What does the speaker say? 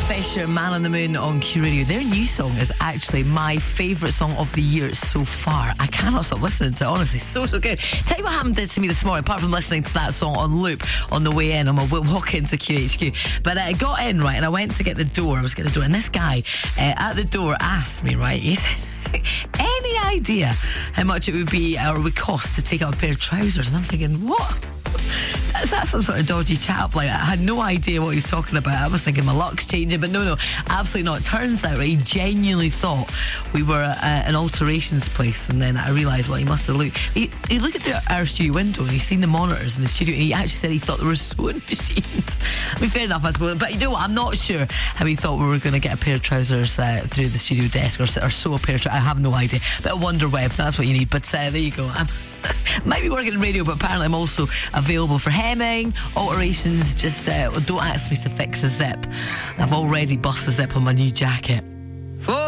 Fisher, Man on the Moon on Q Radio. Their new song is actually my favourite song of the year so far. I cannot stop listening to it, honestly. So good. Tell you what happened to me this morning, apart from listening to that song on loop on the way in on my walk into QHQ. But I got in, right, and I went to get the door. I was getting the door, and this guy at the door asked me, right, he said, any idea how much it would be or would cost to take out a pair of trousers? And I'm thinking, what? Is that some sort of dodgy chap? Like, I had no idea what he was talking about. I was thinking my luck's changing, but no, absolutely not. It turns out, right, he genuinely thought we were at an alterations place, and then I realised, well, he must have looked. He looked at our studio window and he's seen the monitors in the studio, and he actually said he thought there were sewing machines. I mean, fair enough, I suppose. But you know what? I'm not sure how he thought we were going to get a pair of trousers through the studio desk or sew a pair of trousers. I have no idea. But a wonder web, that's what you need. But there you go. Might be working in radio, but apparently I'm also available for hemming, alterations. Just don't ask me to fix a zip. I've already bust the zip on my new jacket.